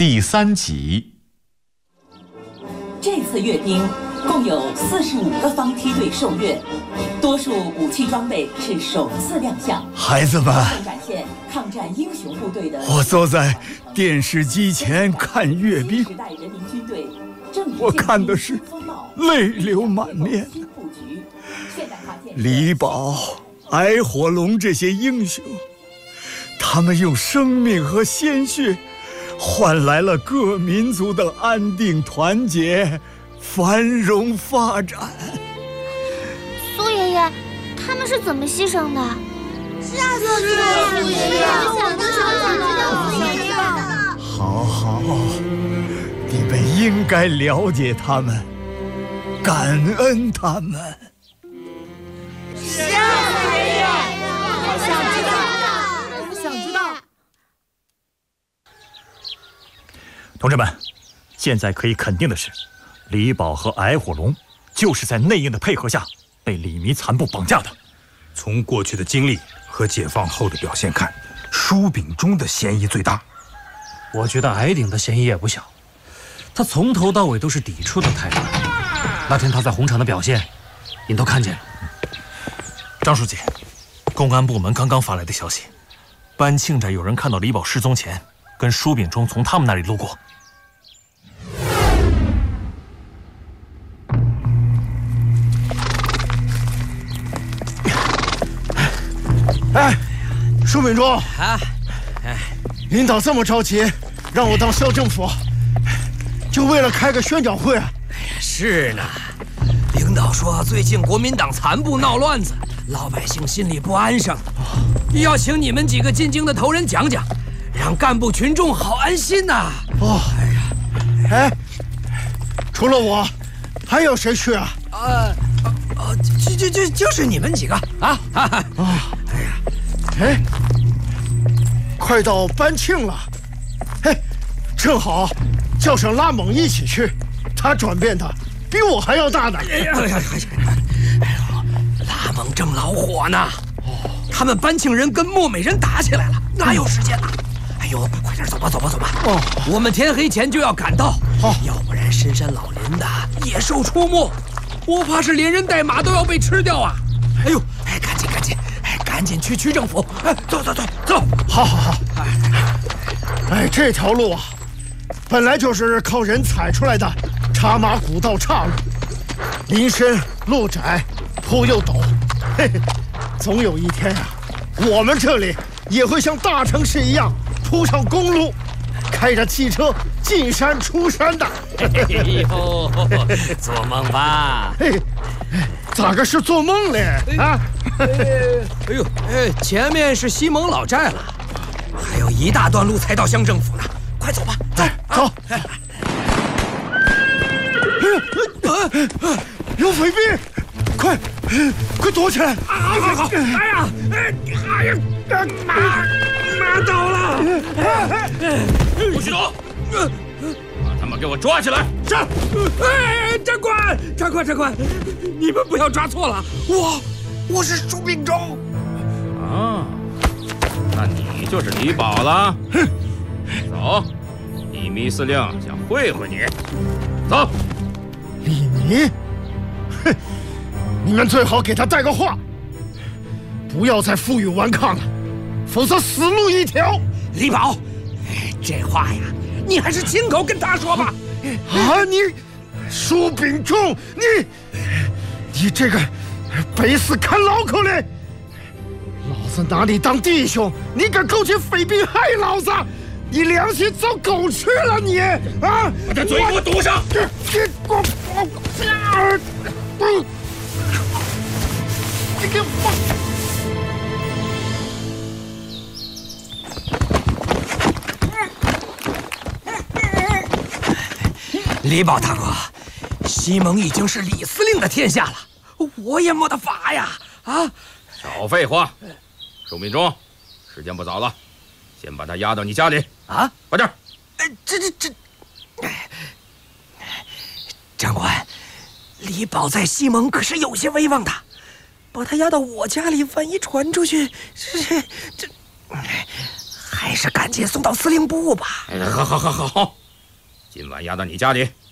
第3集。 这次阅兵共有45个方梯队受阅，多数武器装备是首次亮相。 孩子们， 展现抗战英雄部队的。 我坐在电视机前看阅兵， 时代人民军队我看的是泪流满面。李宝、矮火龙这些英雄，他们用生命和鲜血换来了各民族的安定团结、繁荣发展。 苏爷爷，他们是怎么牺牲的？ 是啊，苏爷爷，我想知道苏爷爷。 好，你们应该了解他们，感恩他们。 是啊，苏爷爷，我想知道。 同志们，现在可以肯定的是，李宝和矮火龙就是在内应的配合下被李弥残部绑架的。 从过去的经历和解放后的表现看，舒秉忠的嫌疑最大。 我觉得矮顶的嫌疑也不小，他从头到尾都是抵触的态度。那天他在红场的表现，您都看见了。 张书记，公安部门刚刚发来的消息，班庆寨有人看到李宝失踪前跟舒秉忠从他们那里路过。 哎，舒秉忠啊，领导这么着急让我当校政府，就为了开个宣讲会啊？ 是呢，领导说最近国民党残部闹乱子，老百姓心里不安生，要请你们几个进京的头人讲讲，让干部群众好安心呐。 除了我，还有谁去啊？ 就是你们几个啊！ 快到班庆了，正好叫上拉猛一起去，他转变的比我还要大呢。 拉猛正恼火呢，他们班庆人跟漠美人打起来了，哪有时间呢？哎呦，快点走吧！我们天黑前就要赶到，要不然深山老林的野兽出没，我怕是连人带马都要被吃掉啊！哎呦，赶紧去区政府！走！ 好！这条路啊，本来就是靠人踩出来的茶马古道岔路，林深路窄，坡又陡，总有一天啊，我们这里也会像大城市一样铺上公路，开着汽车进山出山的。 做梦吧！ 咋个是做梦嘞？啊！ 前面是西蒙老寨了，还有一大段路才到乡政府呢，快走吧！ 走！有匪兵，快躲起来！ 好！马倒了！ 不许动！把他们给我抓起来！ 是！长官，你们不要抓错了，我是舒秉忠。 啊，那你就是李宝了。走，李弥司令想会你。走。 李弥，你们最好给他带个话，不要再负隅顽抗了，否则死路一条。 李宝，这话呀，你还是亲口跟他说吧。 你舒秉忠，你这个背死看牢口嘞！老子拿你当弟兄，你敢勾结匪兵害老子？你良心遭狗吃了你啊！ 把他嘴给我堵上！ 你给我！ 李宝大哥，西蒙已经是李司令的天下了，我也没得法呀！ 少废话，舒秉忠，时间不早了，先把他押到你家里啊！快点！ 长官，李宝在西蒙可是有些威望的，把他押到我家里，万一传出去，这还还是赶紧送到司令部吧。 好，今晚押到你家里。